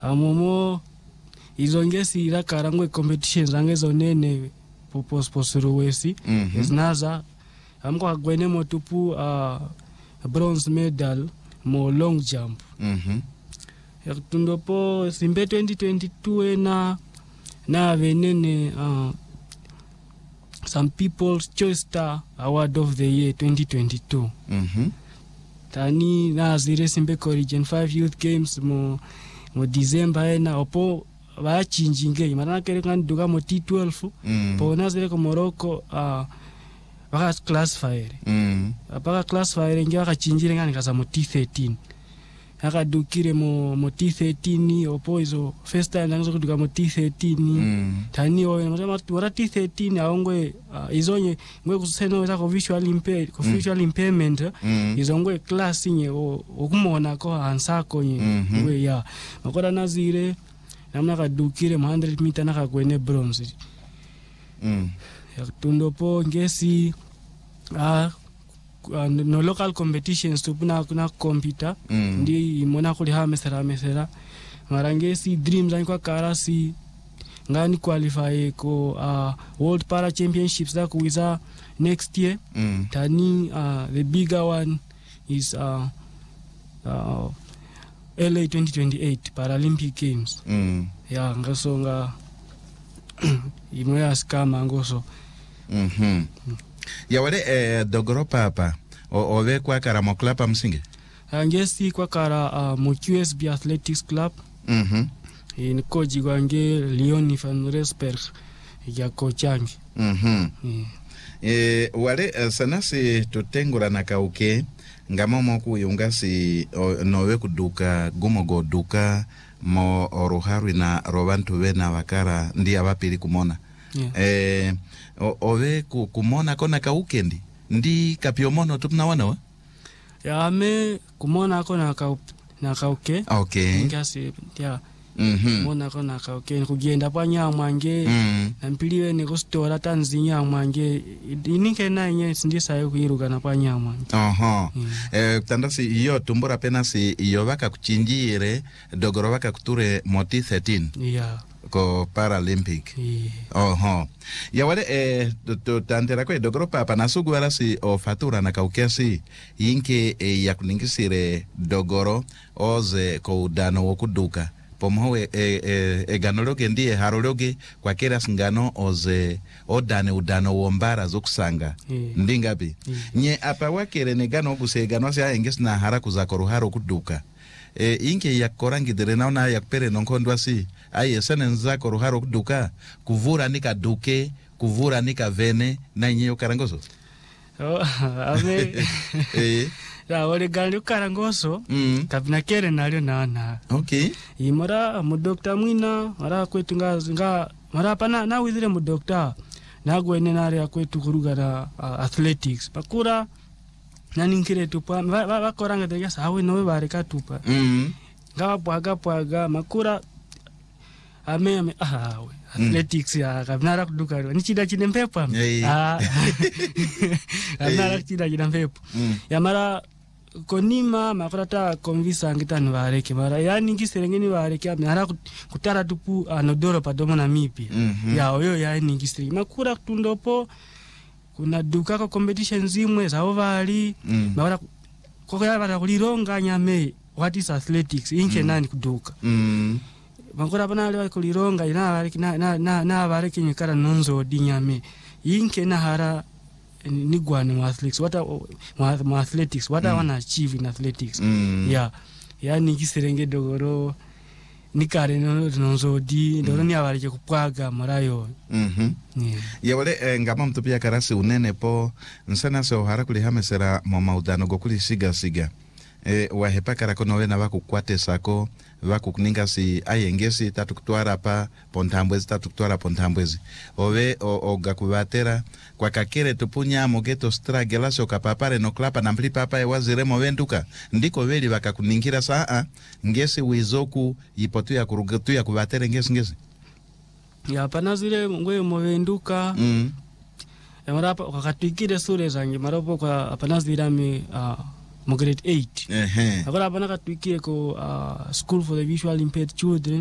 Amomo izongesi irakarangwe competitions zange zonene posposuru wesi esnaza amko agwene motupu bronze medal mo long jump yakutundopo simbe 2022 na venene some people's choice star award of the year 2022 tani na zire simbe Region 5 youth games mo December ena opo ba chinjinge marana kere kan duga mo T12 po na zire ko Morocco baka classifier baka classifier ngia ka chinjire ngani kaza mo T13 aka dukire mo T13 opo izo first time nanzo kuduga mo T13 tani o na wara T13 aongwe izonye ngwe kuseno za ko visual impairment izongwe class nye okumona ko ansako nye ngwe ya makora nazire namna kadukire mo 100 meter nakagwene bronze yakutundopo ngesi no local competitions tupuna kuna kompita ndi imona kuli ha mesera marangesi dreams ani kwa karasi ngani qualify ko world para championships that kuiza next year tani the bigger one is LA 2028 Paralympic Games ya ngasonga imoya skama ngoso ya wale dogoro papa ove kwa kara mo club amsinge angesi kwa kara mo QSB Athletics Club in koji gwange Leon van Resberg ya kochangi wale sanasi tutengura nakauke ngamo kuyunga si nowe kuduka gumogo duka mo oruharwi na robantu bena bakara ndi abapiri kumona ove kumona kona kaukendi ndi kapiomono tupnawana wa ya me kumona kona kauke okay ngasi ya mona kona kauke kugenda panya mwange nampiliwe ne kustora tanzinya mwange inike nanye sindisa yo kuiruka na panya mwange tandasi iyo tumbura pena si iyo baka kuchinjire dogoro baka kuture moti 13 ko Paralympic ya wale tantera ko dogoro papa nasugu wala si o fatura na kaukesi yinke ya kuningisire dogoro oze ko udano wokuduka pomowe ganologe ndiye harologe kwa kera singano oze odane udano wombara zokusanga ndingapi nye apa wakere negano gusegano sia engesi na haraku za koruharo kuduka inke yakorangidere naona yakpere nonkondwa si aye senenza koruharo kuduka kuvura nika duke kuvura nika vene na nyeyo karangoso ame ya ole gali karangoso kapina kere nalyo nana imora mu doctor mwina mara kwetu nga mara pana na wizire mu doctor nagwene nare kwetu kurugara athletics pakura naninkire tupa bakoranga tega sawe nowe bareka tupa ngaba pwaga makura ame athletics ya kabnara kuduka ni chida chinempepa kabnara chida chinempepa ya mara konima makrata konvisa ngitani bareke mara yani ngiserengeni bareke amara kutara tupu anodoro padomo na mipi ya oyo yani ngisiri makura kutundopo kuna duka ko competition zimwe za ovali mara ko yaba kulironga nyame what is athletics inke nani kuduka makura bana lewa kulironga na bareke nyikara nonzo dinyame inke na hara ni gwani mu athletics mu athletics what I want to achieve in athletics yani kiserenge dogoro nikare nonzo di ndoro ni abareke kupwaga marayo ya wale ngama mtupia karasi unene po nsana se ohara kuli hamesera mo maudano gokuli siga wahepa karakono wena wakukwate sako wakukuninga si ayengesi tatu kutwara pa pontambwezi ove ogakubatera kwa kakere tupunya mogeto stragela so kapapare no klapa na mplipa pa wazire movenduka ndiko veli wakakuningira saa ngesi wizoku ipotu ya kurugetu ya kubatera ngesi ya panazire ngwe movenduka marapa wakatuikire sure zangi marapo kwa panazira mi grade 8 akora bana katwikire ko school for the visually impaired children